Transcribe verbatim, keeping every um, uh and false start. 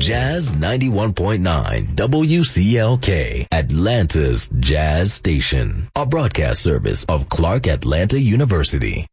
Jazz ninety-one point nine W C L K, Atlanta's Jazz Station, a broadcast service of Clark Atlanta University.